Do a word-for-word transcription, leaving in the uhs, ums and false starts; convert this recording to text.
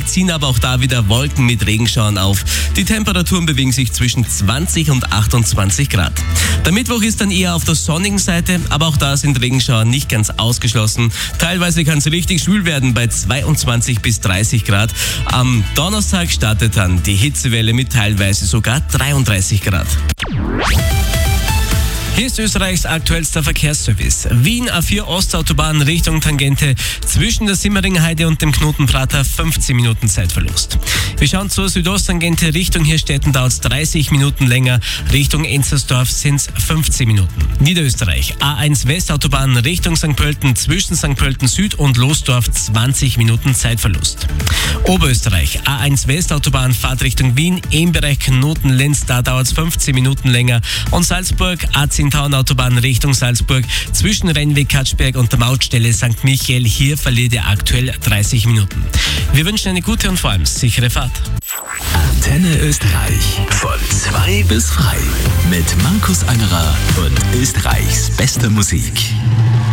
ziehen aber auch da wieder Wolken mit Regenschauern auf. Die Temperaturen bewegen sich zwischen zwanzig und achtundzwanzig Grad. Der Mittwoch ist dann eher auf der sonnigen Seite, aber auch da sind Regenschauer nicht ganz ausgeschlossen. Teilweise kann es richtig schwül werden bei zweiundzwanzig bis dreißig Grad. Am Donnerstag startet dann die Hitzewelle mit teilweise sogar dreiunddreißig Grad. Hier ist Österreichs aktuellster Verkehrsservice. Wien A vier Ostautobahn Richtung Tangente zwischen der Simmerinheide und dem Knotenprater fünfzehn Minuten Zeitverlust. Wir schauen zur Südosttangente Richtung Hirstetten, dauert es dreißig Minuten länger. Richtung Enzersdorf sind es fünfzehn Minuten. Niederösterreich A eins Westautobahn Richtung Sankt Pölten zwischen Sankt Pölten Süd und Losdorf zwanzig Minuten Zeitverlust. Oberösterreich A eins Westautobahn Fahrt Richtung Wien im Bereich Knoten-Linz, da dauert es fünfzehn Minuten länger. Und Salzburg A zehn Autobahn Richtung Salzburg zwischen Rennweg Katschberg und der Mautstelle Sankt Michael. Hier verliert ihr aktuell dreißig Minuten. Wir wünschen eine gute und vor allem sichere Fahrt. Antenne Österreich. Von zwei bis frei. Mit Markus Angerer und Österreichs bester Musik.